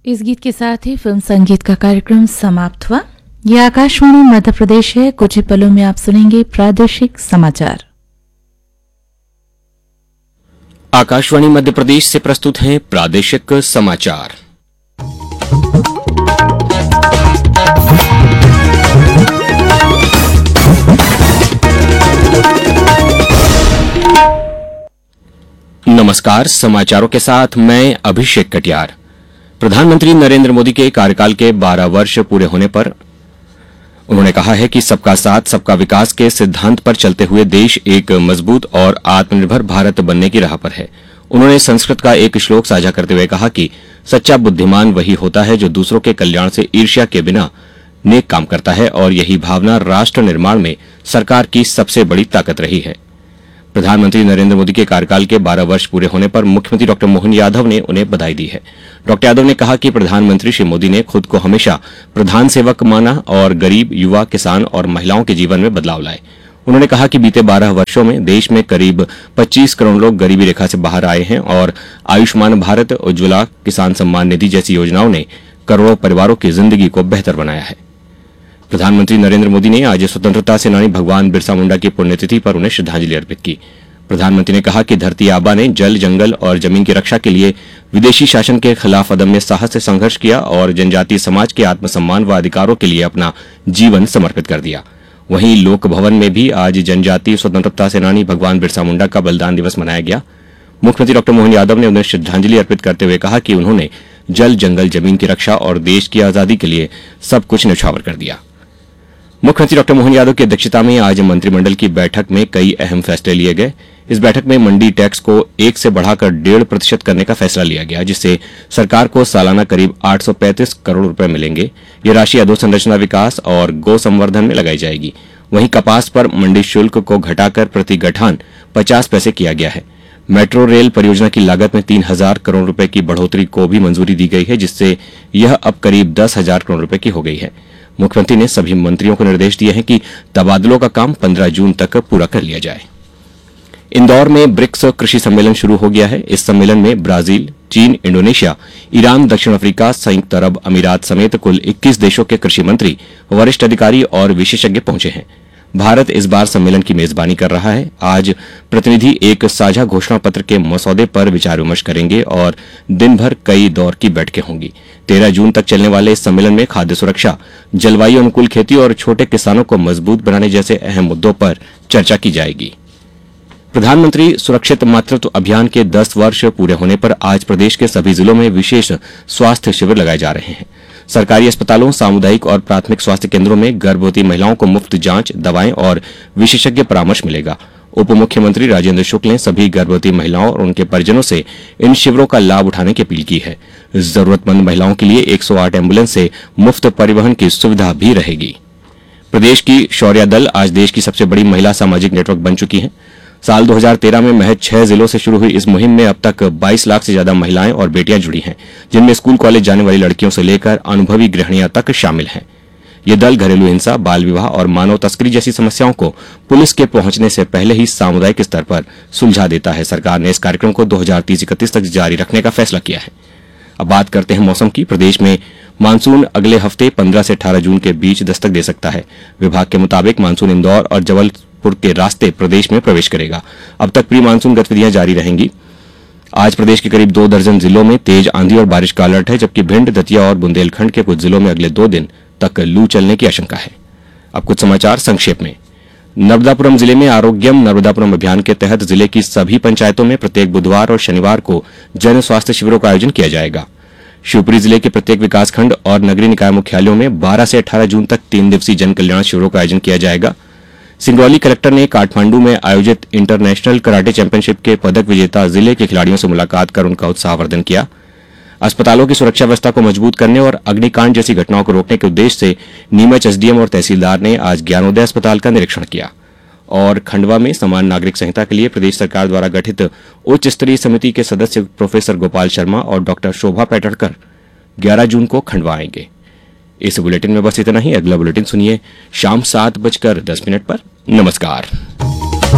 इस गीत के साथ ही फिल्म संगीत का कार्यक्रम समाप्त हुआ। ये आकाशवाणी मध्य प्रदेश है। कुछ ही पलों में आप सुनेंगे प्रादेशिक समाचार। आकाशवाणी मध्य प्रदेश से प्रस्तुत हैं प्रादेशिक समाचार। नमस्कार, समाचारों के साथ मैं अभिषेक कटियार। प्रधानमंत्री नरेंद्र मोदी के कार्यकाल के 12 वर्ष पूरे होने पर उन्होंने कहा है कि सबका साथ सबका विकास के सिद्धांत पर चलते हुए देश एक मजबूत और आत्मनिर्भर भारत बनने की राह पर है। उन्होंने संस्कृत का एक श्लोक साझा करते हुए कहा कि सच्चा बुद्धिमान वही होता है जो दूसरों के कल्याण से ईर्ष्या के बिना नेक काम करता है, और यही भावना राष्ट्र निर्माण में सरकार की सबसे बड़ी ताकत रही है। प्रधानमंत्री नरेंद्र मोदी के कार्यकाल के 12 वर्ष पूरे होने पर मुख्यमंत्री डॉ मोहन यादव ने उन्हें बधाई दी है। डॉ यादव ने कहा कि प्रधानमंत्री श्री मोदी ने खुद को हमेशा प्रधान सेवक माना और गरीब, युवा, किसान और महिलाओं के जीवन में बदलाव लाए। उन्होंने कहा कि बीते 12 वर्षों में देश में करीब 25 करोड़ लोग गरीबी रेखा से बाहर आए हैं और आयुष्मान भारत, उज्ज्वला, किसान सम्मान निधि जैसी योजनाओं ने करोड़ों परिवारों की जिंदगी को बेहतर बनाया है। प्रधानमंत्री नरेंद्र मोदी ने आज स्वतंत्रता सेनानी भगवान बिरसा मुंडा की पुण्यतिथि पर उन्हें श्रद्धांजलि अर्पित की। प्रधानमंत्री ने कहा कि धरती आबा ने जल, जंगल और जमीन की रक्षा के लिए विदेशी शासन के खिलाफ अदम्य साहस से संघर्ष किया और जनजातीय समाज के आत्मसम्मान व अधिकारों के लिए अपना जीवन समर्पित कर दिया। वहीं लोक भवन में भी आज जनजातीय स्वतंत्रता सेनानी भगवान बिरसा मुंडा का बलिदान दिवस मनाया गया। मुख्यमंत्री डॉ मोहन यादव ने उन्हें श्रद्धांजलि अर्पित करते हुए कहा कि उन्होंने जल, जंगल, जमीन की रक्षा और देश की आजादी के लिए सब कुछ न्यौछावर कर दिया। मुख्यमंत्री डॉ मोहन यादव की अध्यक्षता में आज मंत्रिमंडल की बैठक में कई अहम फैसले लिए गए। इस बैठक में मंडी टैक्स को 1 से बढ़ाकर 1.5% करने का फैसला लिया गया, जिससे सरकार को सालाना करीब 835 करोड़ रुपए मिलेंगे। ये राशि अधोसंरचना विकास और गौ संवर्धन में लगाई जाएगी। वहीं कपास पर मंडी शुल्क को घटाकर प्रति गठान 50 पैसे किया गया है। मेट्रो रेल परियोजना की लागत में 3000 करोड़ रुपए की बढ़ोतरी को भी मंजूरी दी गई है, जिससे यह अब करीब 10,000 करोड़ रुपए की हो गई है। मुख्यमंत्री ने सभी मंत्रियों को निर्देश दिए हैं कि तबादलों का काम 15 जून तक पूरा कर लिया जाए। इंदौर में ब्रिक्स कृषि सम्मेलन शुरू हो गया है। इस सम्मेलन में ब्राजील, चीन, इंडोनेशिया, ईरान, दक्षिण अफ्रीका, संयुक्त अरब अमीरात समेत कुल 21 देशों के कृषि मंत्री, वरिष्ठ अधिकारी और विशेषज्ञ पहुंचे हैं। भारत इस बार सम्मेलन की मेजबानी कर रहा है। आज प्रतिनिधि एक साझा घोषणा पत्र के मसौदे पर विचार विमर्श करेंगे और दिन भर कई दौर की बैठकें होंगी। 13 जून तक चलने वाले इस सम्मेलन में खाद्य सुरक्षा, जलवायु अनुकूल खेती और छोटे किसानों को मजबूत बनाने जैसे अहम मुद्दों पर चर्चा की जाएगी। प्रधानमंत्री सुरक्षित मातृत्व अभियान के 10 वर्ष पूरे होने पर आज प्रदेश के सभी जिलों में विशेष स्वास्थ्य शिविर लगाए जा रहे हैं। सरकारी अस्पतालों, सामुदायिक और प्राथमिक स्वास्थ्य केंद्रों में गर्भवती महिलाओं को मुफ्त जांच, दवाएं और विशेषज्ञ परामर्श मिलेगा। उप मुख्यमंत्री राजेंद्र शुक्ल ने सभी गर्भवती महिलाओं और उनके परिजनों से इन शिविरों का लाभ उठाने की अपील की है। जरूरतमंद महिलाओं के लिए 108 एम्बुलेंस से मुफ्त परिवहन की सुविधा भी रहेगी। प्रदेश की शौर्या दल आज देश की सबसे बड़ी महिला सामाजिक नेटवर्क बन चुकी है। साल 2013 में महज 6 जिलों से शुरू हुई इस मुहिम में अब तक 22 लाख से ज्यादा महिलाएं और बेटियां जुड़ी हैं, जिनमें स्कूल कॉलेज जाने वाली लड़कियों से लेकर अनुभवी गृहिणियां तक शामिल हैं। ये दल घरेलू हिंसा, बाल विवाह और मानव तस्करी जैसी समस्याओं को पुलिस के पहुंचने से पहले ही सामुदायिक स्तर पर सुलझा देता है। सरकार ने इस कार्यक्रम को 2030-31 तक जारी रखने का फैसला किया है। अब बात करते हैं मौसम की। प्रदेश में मानसून अगले हफ्ते 15 से 18 जून के बीच दस्तक दे सकता है। विभाग के मुताबिक मानसून इंदौर और जबलपुर के रास्ते प्रदेश में प्रवेश करेगा। अब तक प्री मानसून गतिविधियां जारी रहेंगी। आज प्रदेश के करीब 2 दर्जन जिलों में तेज आंधी और बारिश का अलर्ट है, जबकि भिंड, दतिया और बुंदेलखंड के कुछ जिलों में अगले 2 दिन तक लू चलने की आशंका है। अब कुछ समाचार संक्षेप में। नर्मदापुरम जिले में आरोग्यम नर्मदापुरम अभियान के तहत जिले की सभी पंचायतों में प्रत्येक बुधवार और शनिवार को जन स्वास्थ्य शिविरों का आयोजन किया जाएगा। शिवपुरी जिले के प्रत्येक विकासखंड और नगरीय निकाय मुख्यालयों में 12 से 18 जून तक 3 दिवसीय जन कल्याण शिविरों का आयोजन किया जाएगा। सिंगरौली कलेक्टर ने काठमांडू में आयोजित इंटरनेशनल कराटे चैंपियनशिप के पदक विजेता जिले के खिलाड़ियों से मुलाकात कर उनका उत्साहवर्धन किया। अस्पतालों की सुरक्षा व्यवस्था को मजबूत करने और अग्निकांड जैसी घटनाओं को रोकने के उद्देश्य से नीमच एसडीएम और तहसीलदार ने आज ज्ञानोदय अस्पताल का निरीक्षण किया। और खंडवा में समान नागरिक संहिता के लिए प्रदेश सरकार द्वारा गठित उच्च स्तरीय समिति के सदस्य प्रोफेसर गोपाल शर्मा और डॉक्टर शोभा पैटड़कर 11 जून को खंडवा आएंगे। इस बुलेटिन में बस इतना ही। अगला बुलेटिन सुनिए शाम 7:10 पर। नमस्कार।